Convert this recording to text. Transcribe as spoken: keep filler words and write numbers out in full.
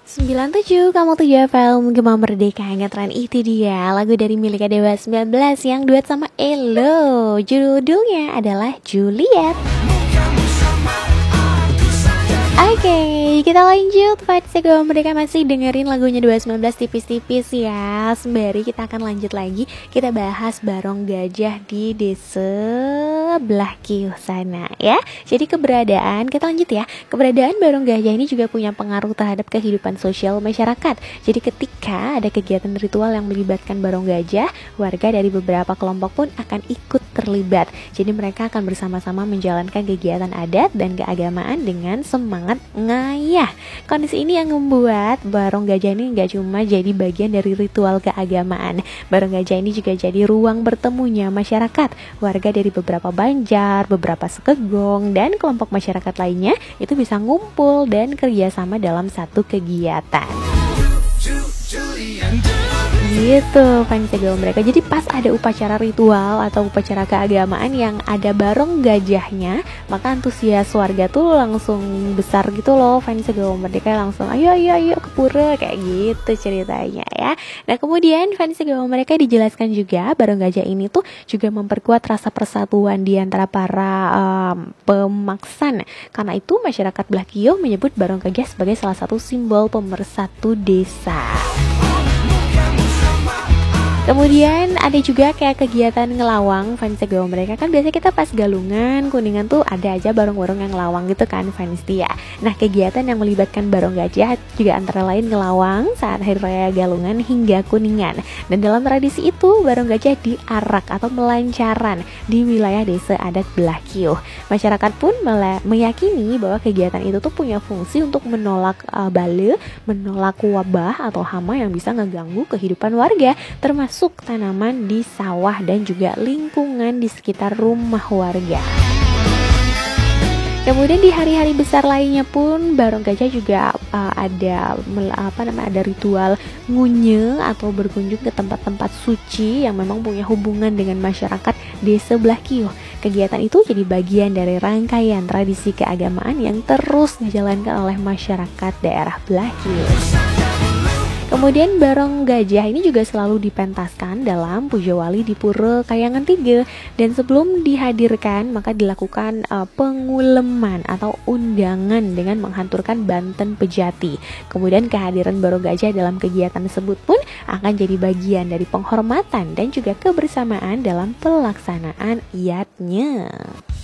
sembilan tujuh, kamu tujuh F M, Gema Merdeka Ngetren. Itu dia lagu dari Milika Dewa sembilan belas yang duet sama Elo. Judulnya adalah Juliet. Oke, okay, kita lanjut. Vibes Gema Merdeka masih dengerin lagunya dua sembilan belas tipis-tipis ya. Sembari kita akan lanjut lagi. Kita bahas Barong Gajah di desa belah Kiuh sana ya. Jadi keberadaan, kita lanjut ya. Keberadaan Barong Gajah ini juga punya pengaruh terhadap kehidupan sosial masyarakat. Jadi ketika ada kegiatan ritual yang melibatkan Barong Gajah, warga dari beberapa kelompok pun akan ikut terlibat. Jadi mereka akan bersama-sama menjalankan kegiatan adat dan keagamaan dengan semangat ngayah. Kondisi ini yang membuat Barong Gajah ini gak cuma jadi bagian dari ritual keagamaan. Barong Gajah ini juga jadi ruang bertemunya masyarakat. Warga dari beberapa Banjar, beberapa Sekegong, dan kelompok masyarakat lainnya itu bisa ngumpul dan kerjasama dalam satu kegiatan. Gitu fans segala mereka. Jadi pas ada upacara ritual atau upacara keagamaan yang ada barong gajahnya, maka antusias warga tuh langsung besar gitu loh. Fans segala mereka langsung ayo ayo ayo ke pura, kayak gitu ceritanya ya. Nah kemudian fans segala mereka dijelaskan juga barong gajah ini tuh juga memperkuat rasa persatuan di antara para um, pemaksan. Karena itu masyarakat belah Kiuh menyebut barong gajah sebagai salah satu simbol pemersatu desa. Kemudian ada juga kayak kegiatan ngelawang fans segala mereka. Kan biasanya kita pas Galungan, Kuningan tuh ada aja barong-barong yang ngelawang gitu kan fans dia. Nah kegiatan yang melibatkan barong gajah juga antara lain ngelawang saat Hari Raya Galungan hingga Kuningan. Dan dalam tradisi itu barong gajah diarak atau melancaran di wilayah desa adat belah Kiuh. Masyarakat pun meyakini bahwa kegiatan itu tuh punya fungsi untuk menolak uh, bale, menolak wabah atau hama yang bisa ngeganggu kehidupan warga, termasuk masuk tanaman di sawah dan juga lingkungan di sekitar rumah warga. Kemudian di hari-hari besar lainnya pun barong gajah juga uh, ada apa namanya ada ritual ngunye atau berkunjung ke tempat-tempat suci yang memang punya hubungan dengan masyarakat desa belah Kiuh. Kegiatan itu jadi bagian dari rangkaian tradisi keagamaan yang terus dijalankan oleh masyarakat daerah belah Kiuh. Kemudian barong gajah ini juga selalu dipentaskan dalam puja wali di Pura Kayangan tiga. Dan sebelum dihadirkan maka dilakukan uh, penguleman atau undangan dengan menghanturkan banten pejati. Kemudian kehadiran barong gajah dalam kegiatan tersebut pun akan jadi bagian dari penghormatan dan juga kebersamaan dalam pelaksanaan iadnya.